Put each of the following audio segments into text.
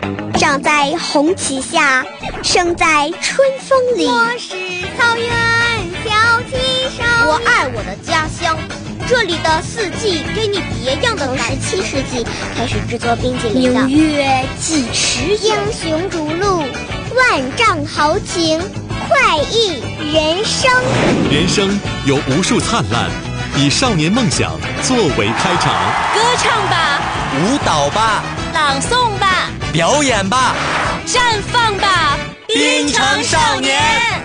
长在红旗下，生在春风里。 我是草原小旗手， 我爱我的家乡，这里的四季给你别样的感觉。17世纪开始制作冰淇淋的， 明月几时有？ 英雄逐鹿，万丈豪情，快意人生。 人生有无数灿烂，以少年梦想作为开场。 歌唱吧， 舞蹈吧， 朗诵吧， 表演吧， 绽放吧， 滨城少年。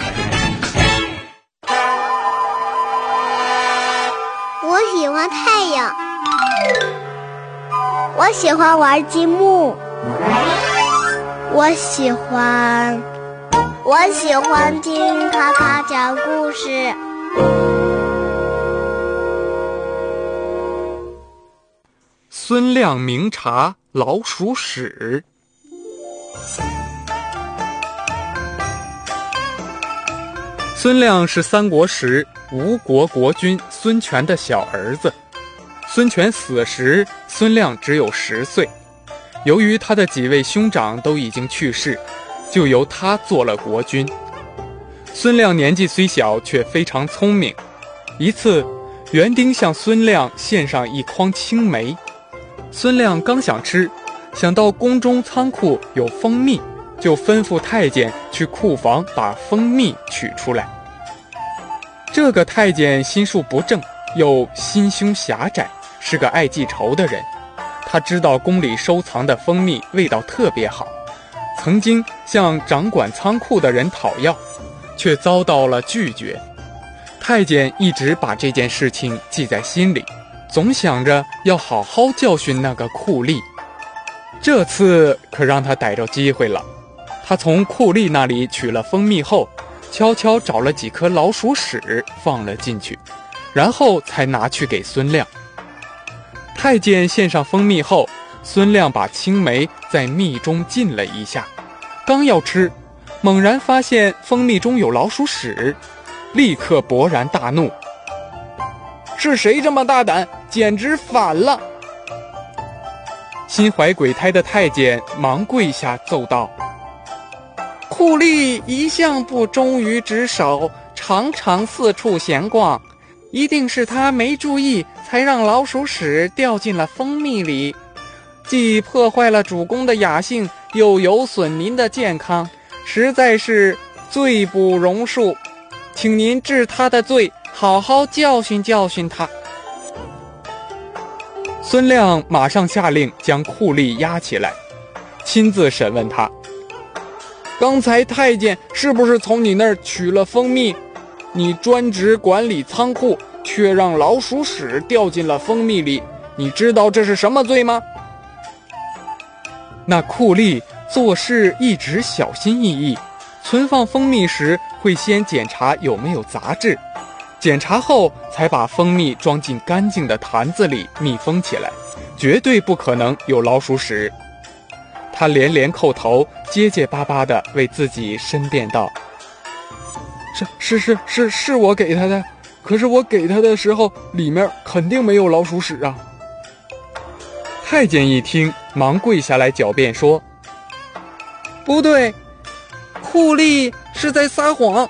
我喜欢太阳，我喜欢玩积木，我喜欢听卡卡讲故事。 孙亮明察老鼠屎。孙亮是三国时吴国国君孙权的小儿子。孙权死时，孙亮只有10岁。由于他的几位兄长都已经去世，就由他做了国君。孙亮年纪虽小，却非常聪明。一次，园丁向孙亮献上一筐青梅，孙亮刚想吃，想到宫中仓库有蜂蜜，就吩咐太监去库房把蜂蜜取出来。这个太监心术不正，又心胸狭窄，是个爱记仇的人。他知道宫里收藏的蜂蜜味道特别好，曾经向掌管仓库的人讨要，却遭到了拒绝。太监一直把这件事情记在心里，总想着要好好教训那个酷吏。这次可让他逮着机会了。他从酷吏那里取了蜂蜜后，悄悄找了几颗老鼠屎放了进去，然后才拿去给孙亮。太监献上蜂蜜后，孙亮把青梅在蜜中浸了一下，刚要吃，猛然发现蜂蜜中有老鼠屎，立刻勃然大怒：是谁这么大胆，简直反了！心怀鬼胎的太监忙跪下奏道：酷吏一向不忠于职守，常常四处闲逛，一定是他没注意，才让老鼠屎掉进了蜂蜜里，既破坏了主公的雅兴，又有损您的健康，实在是罪不容恕，请您治他的罪，好好教训教训他。孙亮马上下令将酷吏押起来，亲自审问他：刚才太监是不是从你那儿取了蜂蜜？你专职管理仓库，却让老鼠屎掉进了蜂蜜里，你知道这是什么罪吗？那酷吏做事一直小心翼翼，存放蜂蜜时会先检查有没有杂质，检查后才把蜂蜜装进干净的坛子里密封起来，绝对不可能有老鼠屎。他连连叩头，结结巴巴地为自己申辩道：是我给他的，可是我给他的时候里面肯定没有老鼠屎啊。太监一听，忙跪下来狡辩说：不对，酷吏是在撒谎，